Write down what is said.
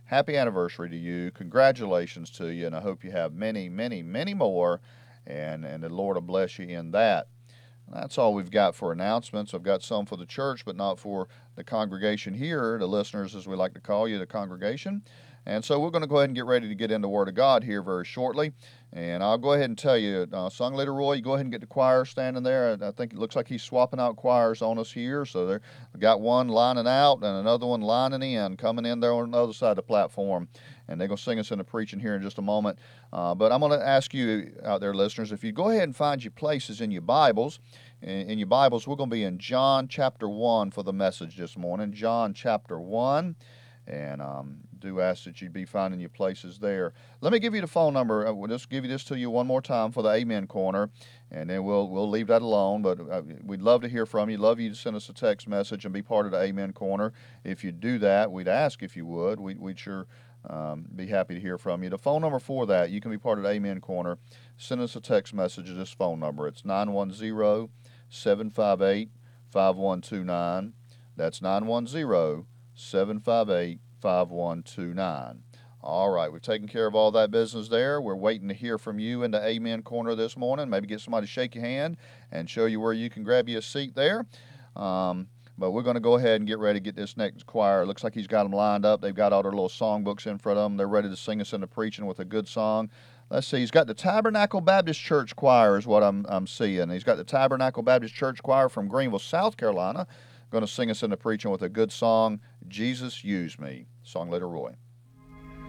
happy anniversary to you. Congratulations to you, and I hope you have many, many, many more, and the Lord will bless you in that. That's all we've got for announcements. I've got some for the church, but not for the congregation here, the listeners, as we like to call you, the congregation. And so we're going to go ahead and get ready to get into the Word of God here very shortly. And I'll go ahead and tell you, Song Leader Roy, you go ahead and get the choir standing there. I think it looks like he's swapping out choirs on us here. So there, we got one lining out and another one lining in, coming in there on the other side of the platform. And they're going to sing us into preaching here in just a moment. But I'm going to ask you out there, listeners, if you go ahead and find your places in your Bibles. In your Bibles, we're going to be in John chapter 1 for the message this morning. John chapter 1. And do ask that you be finding your places there. Let me give you the phone number. We'll just give you this to you one more time for the Amen Corner, and then we'll leave that alone. But we'd love to hear from you. Love you to send us a text message and be part of the Amen Corner. If you do that, we'd ask if you would. We'd sure be happy to hear from you. The phone number for that, you can be part of the Amen Corner. Send us a text message at this phone number. It's 910-758-5129. That's 910-758-5129. All right, we've taken care of all that business there. We're waiting to hear from you in the Amen Corner this morning. Maybe get somebody to shake your hand and show you where you can grab you a seat there. But we're going to go ahead and get ready to get this next choir. It looks like he's got them lined up. They've got all their little songbooks in front of them. They're ready to sing us into preaching with a good song. Let's see. He's got the Tabernacle Baptist Church Choir is what I'm seeing. He's got the Tabernacle Baptist Church Choir from Greenville, South Carolina, going to sing us into preaching with a good song, Jesus Use Me. Song Leader Roy.